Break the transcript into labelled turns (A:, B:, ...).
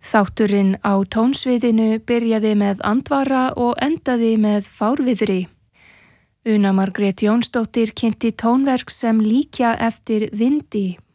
A: Þátturinn á tónsviðinu byrjaði með andvara og endaði með fárviðri. Una Margrét Jónsdóttir kynnti tónverk sem líkja eftir vindi